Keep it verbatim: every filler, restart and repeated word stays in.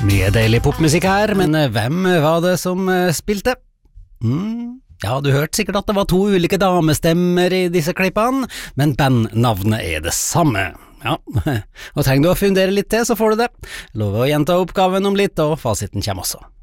Mye deilig popmusikk her, men hvem var det som spilte? Mm, ja, du hørte sikkert at det var to ulike damestemmer i disse klippene, men bandnavnet er det samme. Ja, og trenger du å fundere litt til, så får du det. Lover å gjenta oppgaven om litt, og fasiten kommer også.